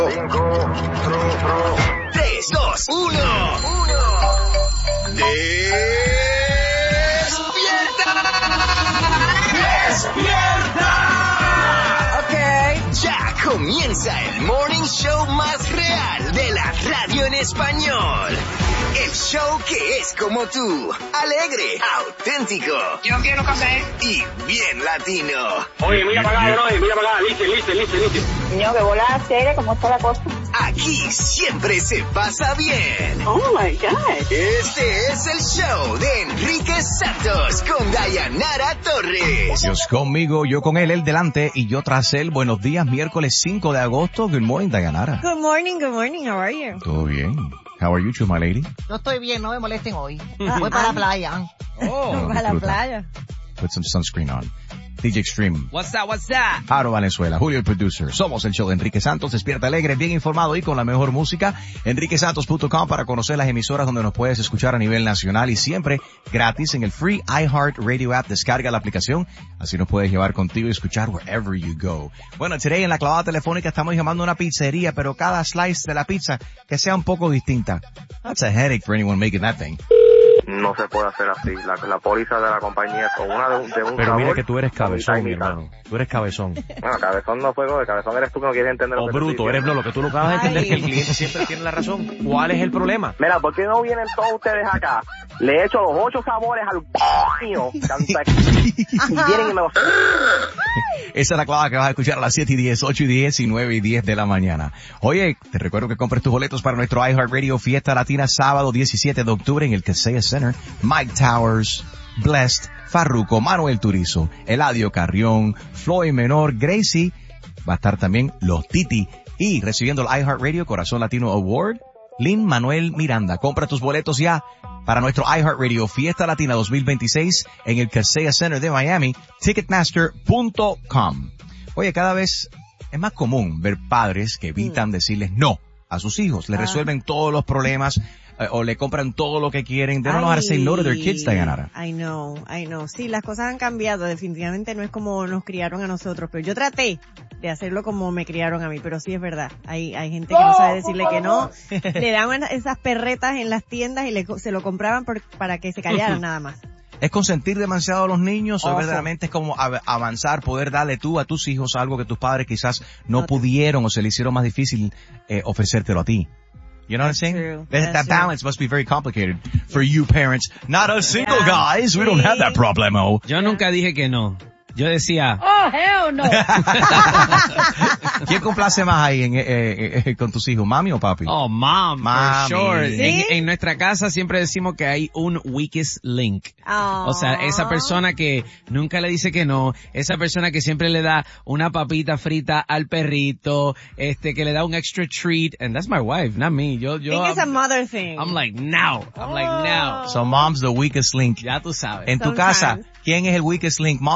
3, 2, 1. ¡Despierta! Ok. Ya comienza el morning show más real de la radio en español. El show que es como tú, alegre, auténtico. Yo quiero café. Y bien latino. Oye, mira para acá, bro, mira para acá, listen. Niño, que bola seria, ¿cómo está la cosa? Aquí siempre se pasa bien. Oh my God. Este es el show de Enrique Santos con Dayanara Torres. Dios conmigo, yo con él delante y yo tras él. Buenos días, miércoles 5 de agosto. Good morning, Dayanara. Good morning. How are you? Todo bien. How are you, my lady? Yo estoy bien, no me molesten hoy. Voy para la playa. Para la playa. Put some sunscreen on. DJ Extreme. What's that? Aro Valenzuela, Julio el producer. Somos el show de Enrique Santos. Despierta alegre, bien informado y con la mejor música. enriquesantos.com para conocer las emisoras donde nos puedes escuchar a nivel nacional y siempre gratis en el free iHeart Radio app. Descarga la aplicación, así nos puedes llevar contigo y escuchar wherever you go. Bueno, today en la clavada telefónica estamos llamando a una pizzería, pero cada slice de la pizza que sea un poco distinta. That's a headache for anyone making that thing. No se puede hacer así. La póliza de la compañía con una de un Pero sabor, mira que tú eres cabezón, mi mitad. hermano. Tú eres cabezón. Bueno, cabezón no fue, el cabezón eres tú que no quieres entender lo O que te bruto, estoy eres diciendo. lo que tú no acabas de entender, que el cliente siempre tiene la razón. ¿Cuál es el problema? Mira, ¿por qué no vienen todos ustedes acá? Le he hecho los 8 sabores al mío. Y vienen y me los... Esa es la clave que vas a escuchar a las 7:10, 8:10 y 9:10 de la mañana. Oye, te recuerdo que compres tus boletos para nuestro iHeartRadio Fiesta Latina sábado 17 de octubre en el Kaseya Center. Mike Towers, Blessed, Farruko, Manuel Turizo, Eladio Carrión, Floyd Menor, Gracie. Va a estar también Los Titi. Y recibiendo el iHeartRadio Corazón Latino Award, Lin Manuel Miranda. Compra tus boletos ya para nuestro iHeartRadio Fiesta Latina 2026 en el Kaseya Center de Miami, Ticketmaster.com. Oye, cada vez es más común ver padres que evitan decirles no a sus hijos. Le resuelven todos los problemas o le compran todo lo que quieren. They don't know how to say no to their kids, Dayanara. I know. Sí, las cosas han cambiado. Definitivamente no es como nos criaron a nosotros. Pero yo traté de hacerlo como me criaron a mí. Pero sí es verdad. Hay gente que no sabe decirle que no. Le daban esas perretas en las tiendas y se lo compraban para que se callaran nada más. ¿Es consentir demasiado a los niños o Ojo. verdaderamente es como avanzar, poder darle tú a tus hijos algo que tus padres quizás no pudieron o se le hicieron más difícil ofrecértelo a ti? You know what I'm saying? True. That balance must be very complicated for you parents. Not us single guys. We don't have that problemo. Yo nunca dije que no. Yo decía, Oh, hell no. ¿Quién complace más ahí con tus hijos, mami o papi? oh, mom, Mami. for sure. ¿Sí? En nuestra casa siempre decimos que hay un weakest link. Oh. O sea, esa persona que nunca le dice que no, esa persona que siempre le da una papita frita al perrito, que le da un extra treat, and that's my wife, not me. Yo, I think it's a mother thing. I'm like, no. So mom's the weakest link. Ya tú sabes. En tu Sometimes. casa, ¿quién es el weakest link?